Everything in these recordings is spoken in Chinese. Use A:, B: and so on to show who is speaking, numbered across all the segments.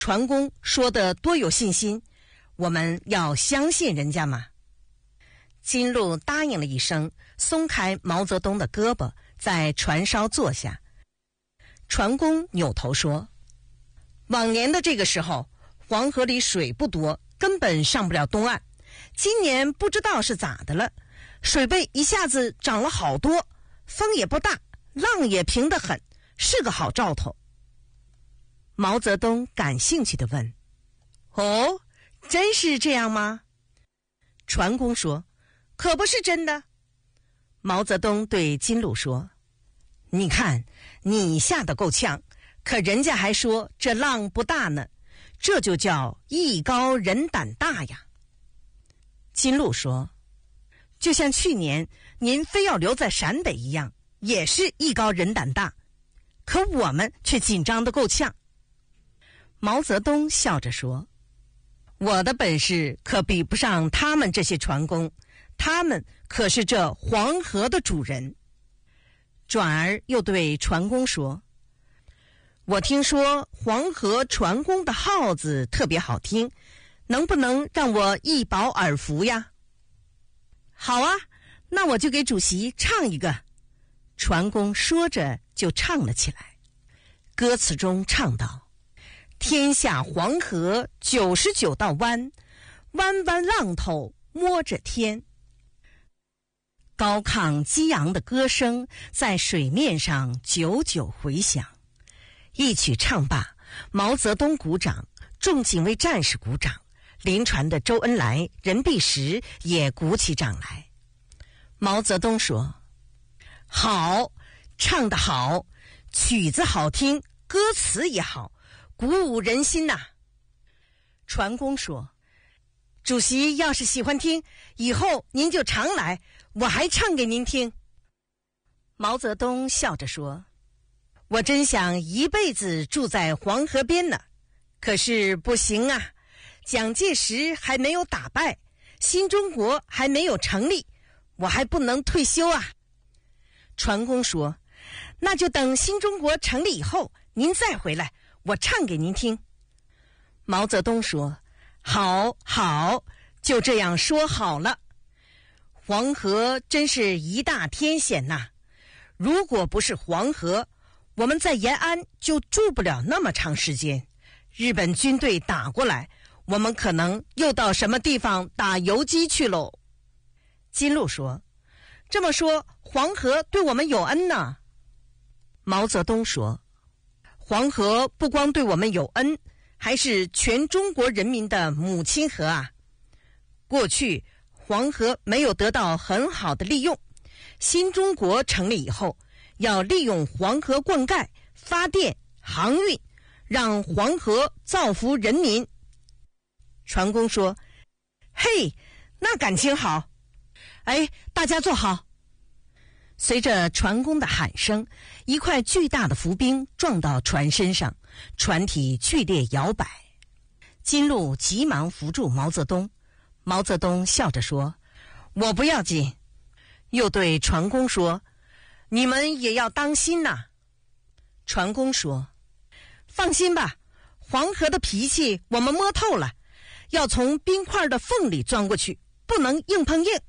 A: 船公说的多有信心，我们要相信人家嘛。金鹿答应了一声，松开毛泽东的胳膊，在船梢坐下。船公扭头说，往年的这个时候，黄河里水不多，根本上不了东岸。今年不知道是咋的了，水位一下子涨了好多，风也不大，浪也平得很，是个好兆头。毛泽东感兴趣地问，哦，真是这样吗？船公说，可不是真的。毛泽东对金鹿说，你看你下得够呛，可人家还说这浪不大呢，这就叫艺高人胆大呀。金鹿说，就像去年您非要留在陕北一样，也是艺高人胆大，可我们却紧张得够呛。毛泽东笑着说，我的本事可比不上他们这些船工，他们可是这黄河的主人。转而又对船工说，我听说黄河船工的号子特别好听，能不能让我一饱耳福呀？好啊，那我就给主席唱一个。船工说着就唱了起来。歌词中唱道，天下黄河99道弯，弯弯浪头摸着天。高亢激昂的歌声在水面上久久回响。一曲唱罢，毛泽东鼓掌，众警卫战士鼓掌，临船的周恩来、任弼时也鼓起掌来。毛泽东说，好，唱得好，曲子好听，歌词也好，鼓舞人心呐。船工说，主席要是喜欢听，以后您就常来，我还唱给您听。毛泽东笑着说，我真想一辈子住在黄河边呢，可是不行啊，蒋介石还没有打败，新中国还没有成立，我还不能退休啊。船工说，那就等新中国成立以后，您再回来，我唱给您听。毛泽东说，好，好，就这样说好了。黄河真是一大天险呐，如果不是黄河，我们在延安就住不了那么长时间。日本军队打过来，我们可能又到什么地方打游击去喽。金鹿说，这么说黄河对我们有恩呢。毛泽东说，黄河不光对我们有恩，还是全中国人民的母亲河啊。过去黄河没有得到很好的利用，新中国成立以后，要利用黄河灌溉、发电、航运，让黄河造福人民。船工说，嘿，那感情好。哎，大家坐好。随着船工的喊声，一块巨大的浮冰撞到船身上，船体剧烈摇摆。金鹿急忙扶住毛泽东，毛泽东笑着说，我不要紧。又对船工说，你们也要当心呐。船工说，放心吧，黄河的脾气我们摸透了，要从冰块的缝里钻过去，不能硬碰硬。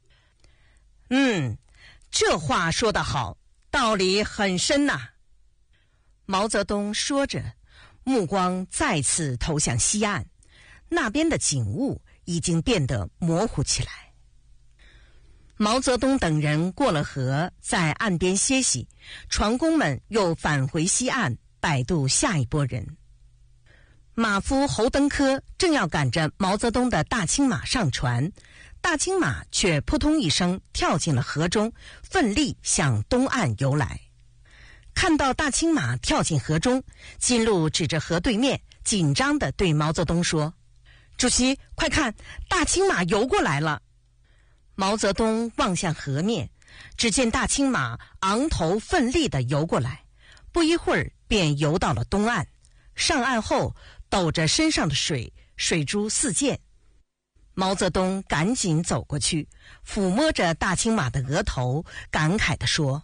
A: 这话说得好，道理很深呐。毛泽东说着，目光再次投向西岸，那边的景物已经变得模糊起来。毛泽东等人过了河，在岸边歇息，船工们又返回西岸，摆渡下一拨人。马夫侯登科正要赶着毛泽东的大青马上船，大青马却扑通一声跳进了河中，奋力向东岸游来。看到大青马跳进河中，金鹿指着河对面，紧张地对毛泽东说，主席，快看，大青马游过来了。毛泽东望向河面，只见大青马昂头奋力地游过来，不一会儿便游到了东岸。上岸后抖着身上的水，水珠四溅。毛泽东赶紧走过去，抚摸着大青马的额头，感慨地说，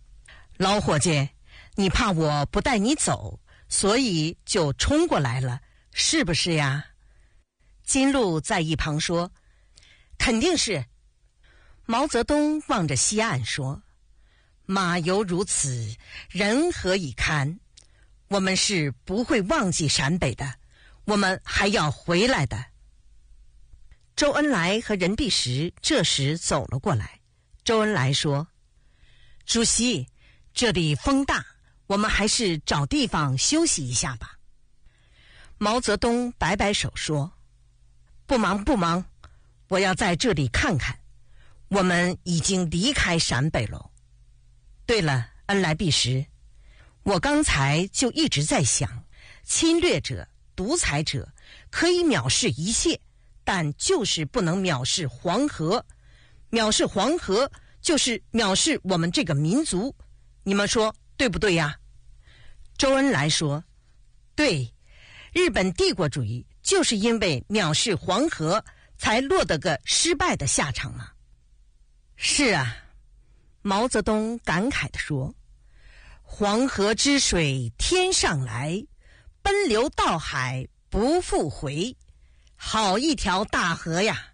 A: 老伙计，你怕我不带你走，所以就冲过来了， 是不是呀？金鹿在一旁说：肯定是。毛泽东望着西岸说：马犹如此，人何以堪？我们是不会忘记陕北的，我们还要回来的。周恩来和任弼时这时走了过来。周恩来说：主席，这里风大，我们还是找地方休息一下吧。毛泽东摆摆手说：不忙不忙，我要在这里看看，我们已经离开陕北了。对了，恩来弼时，我刚才就一直在想，侵略者、独裁者可以藐视一切，但就是不能藐视黄河。藐视黄河就是藐视我们这个民族，你们说对不对呀？周恩来说：对，日本帝国主义就是因为藐视黄河才落得个失败的下场啊。是啊，毛泽东感慨地说：黄河之水天上来，奔流到海不复回，好一条大河呀。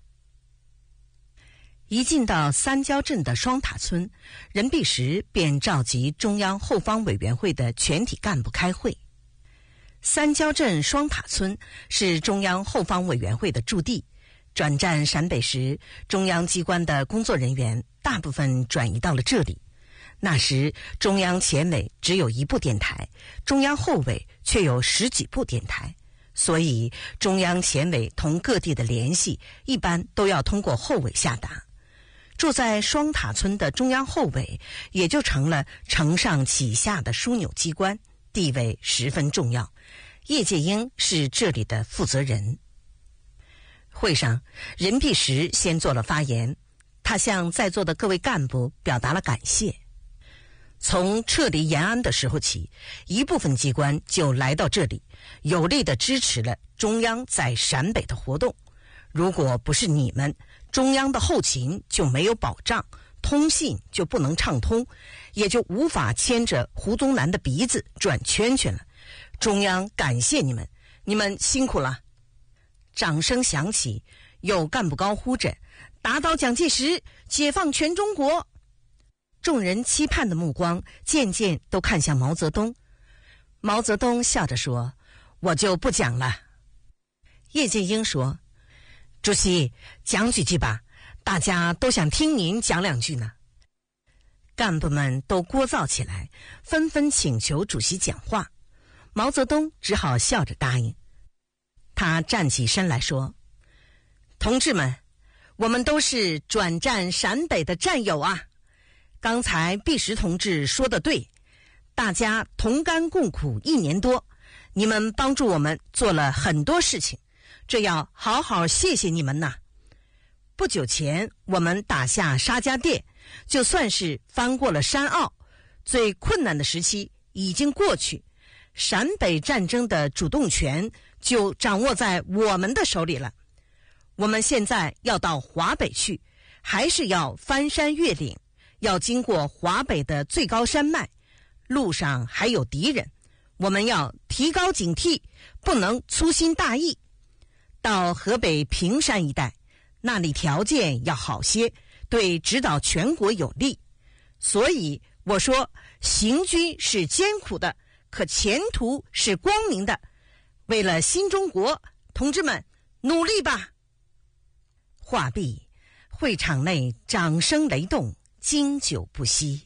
A: 一进到三交镇的双塔村，任弼时便召集中央后方委员会的全体干部开会。三交镇双塔村是中央后方委员会的驻地，转战陕北时，中央机关的工作人员大部分转移到了这里。那时中央前委只有1部电台，中央后委却有10几部电台，所以中央前委同各地的联系一般都要通过后委下达。住在双塔村的中央后委也就成了承上启下的枢纽机关，地位十分重要。叶剑英是这里的负责人。会上，任弼时先做了发言，他向在座的各位干部表达了感谢。从撤离延安的时候起，一部分机关就来到这里，有力地支持了中央在陕北的活动。如果不是你们，中央的后勤就没有保障，通信就不能畅通，也就无法牵着胡宗南的鼻子转圈圈了。中央感谢你们，你们辛苦了。掌声响起，有干部高呼着：打倒蒋介石，解放全中国。众人期盼的目光渐渐都看向毛泽东。毛泽东笑着说：我就不讲了。叶剑英说：主席，讲几句吧，大家都想听您讲2句呢。干部们都聒噪起来，纷纷请求主席讲话。毛泽东只好笑着答应。他站起身来说：同志们，我们都是转战陕北的战友啊。刚才弼时同志说得对，大家同甘共苦1年多，你们帮助我们做了很多事情，这要好好谢谢你们呐。不久前我们打下沙家店，就算是翻过了山坳，最困难的时期已经过去，陕北战争的主动权就掌握在我们的手里了。我们现在要到华北去，还是要翻山越岭，要经过华北的最高山脉，路上还有敌人，我们要提高警惕，不能粗心大意。到河北平山一带，那里条件要好些，对指导全国有利。所以我说，行军是艰苦的，可前途是光明的。为了新中国，同志们努力吧。话毕，会场内掌声雷动，经久不息。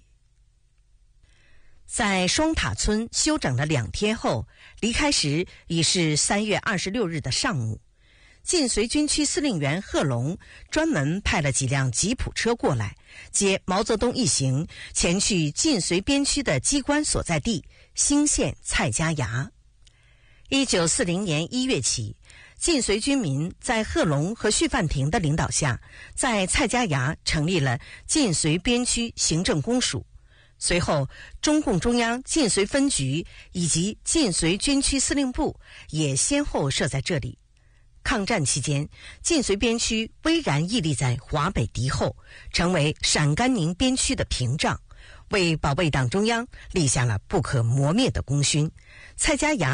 A: 在双塔村休整了2天后，离开时已是3月26日的上午。晋绥军区司令员贺龙专门派了几辆吉普车过来，接毛泽东一行前去晋绥边区的机关所在地兴县蔡家崖。1940年1月起，晋绥军民在贺龙和徐范亭的领导下，在蔡家崖成立了晋绥边区行政公署。随后，中共中央晋绥分局以及晋绥军区司令部也先后设在这里。抗战期间，晋绥边区巍然屹立在华北敌后，成为陕甘宁边区的屏障，为保卫党中央立下了不可磨灭的功勋。蔡家崖